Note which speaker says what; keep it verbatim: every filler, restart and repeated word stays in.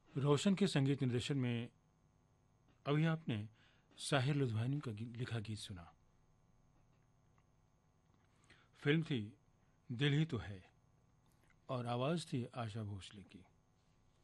Speaker 1: रोशन के संगीत निर्देशन में अभी आपने साहिर लुधियानी का गी- लिखा गीत सुना। फिल्म थी दिल ही तो है और आवाज थी आशा भोसले की।